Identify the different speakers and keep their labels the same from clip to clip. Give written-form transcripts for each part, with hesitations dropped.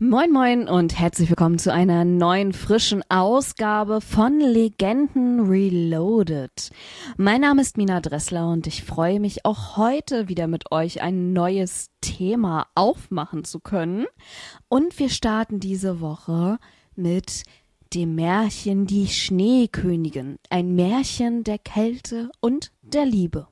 Speaker 1: Moin moin und herzlich willkommen zu einer neuen frischen Ausgabe von Legenden Reloaded. Mein Name ist Mina Dressler und ich freue mich auch heute wieder mit euch ein neues Thema aufmachen zu können. Und wir starten diese Woche mit dem Märchen Die Schneekönigin, ein Märchen der Kälte und der Liebe.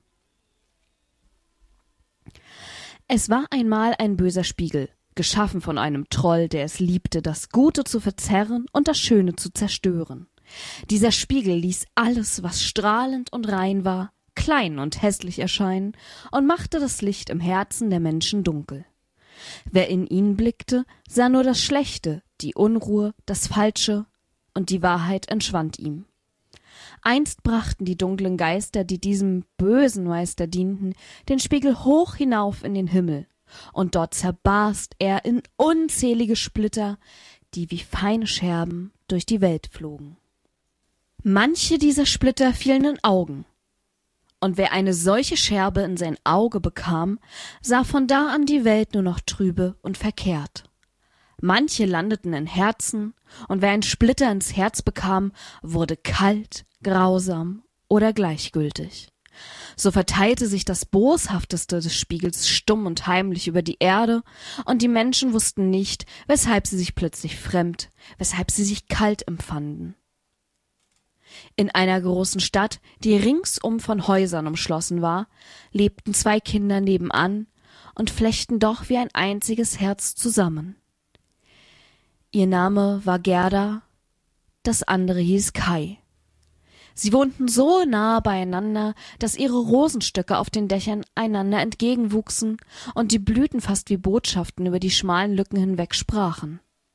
Speaker 1: Es war einmal ein böser Spiegel, geschaffen von einem Troll, der es liebte, das Gute zu verzerren und das Schöne zu zerstören. Dieser Spiegel ließ alles, was strahlend und rein war, klein und hässlich erscheinen und machte das Licht im Herzen der Menschen dunkel. Wer in ihn blickte, sah nur das Schlechte, die Unruhe, das Falsche, und die Wahrheit entschwand ihm. Einst brachten die dunklen Geister, die diesem bösen Meister dienten, den Spiegel hoch hinauf in den Himmel, und dort zerbarst er in unzählige Splitter, die wie feine Scherben durch die Welt flogen. Manche dieser Splitter fielen in Augen, und wer eine solche Scherbe in sein Auge bekam, sah von da an die Welt nur noch trübe und verkehrt. Manche landeten in Herzen, und wer einen Splitter ins Herz bekam, wurde kalt, grausam oder gleichgültig. So verteilte sich das Boshafteste des Spiegels stumm und heimlich über die Erde, und die Menschen wussten nicht, weshalb sie sich plötzlich fremd, weshalb sie sich kalt empfanden. In einer großen Stadt, die ringsum von Häusern umschlossen war, lebten zwei Kinder nebenan und flechten doch wie ein einziges Herz zusammen. Ihr Name war Gerda, das andere hieß Kai. Sie wohnten so nahe beieinander, dass ihre Rosenstöcke auf den Dächern einander entgegenwuchsen und die Blüten fast wie Botschaften über die schmalen Lücken hinweg sprachen.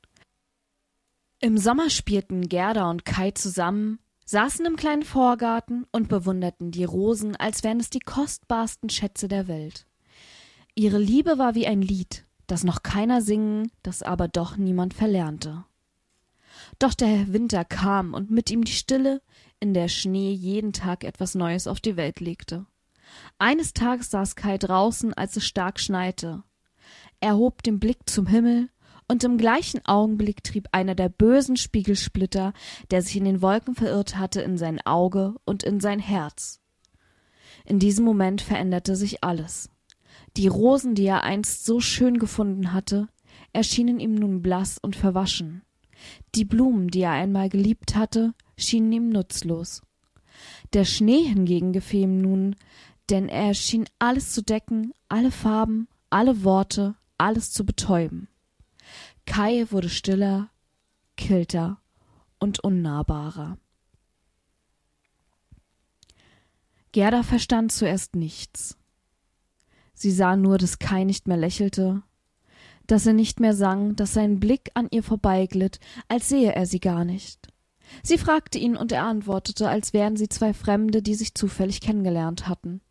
Speaker 1: Im Sommer spielten Gerda und Kai zusammen, saßen im kleinen Vorgarten und bewunderten die Rosen, als wären es die kostbarsten Schätze der Welt. Ihre Liebe war wie ein Lied, das noch keiner singen, das aber doch niemand verlernte. Doch der Winter kam und mit ihm die Stille, in der Schnee jeden Tag etwas Neues auf die Welt legte. Eines Tages saß Kai draußen, als es stark schneite. Er hob den Blick zum Himmel, und im gleichen Augenblick trieb einer der bösen Spiegelsplitter, der sich in den Wolken verirrt hatte, in sein Auge und in sein Herz. In diesem Moment veränderte sich alles. Die Rosen, die er einst so schön gefunden hatte, erschienen ihm nun blass und verwaschen. Die Blumen, die er einmal geliebt hatte, schienen ihm nutzlos. Der Schnee hingegen gefiel ihm nun, denn er schien alles zu decken, alle Farben, alle Worte, alles zu betäuben. Kai wurde stiller, kälter und unnahbarer. Gerda verstand zuerst nichts. Sie sah nur, dass Kai nicht mehr lächelte, dass er nicht mehr sang, dass sein Blick an ihr vorbeiglitt, als sehe er sie gar nicht. Sie fragte ihn, und er antwortete, als wären sie zwei Fremde, die sich zufällig kennengelernt hatten.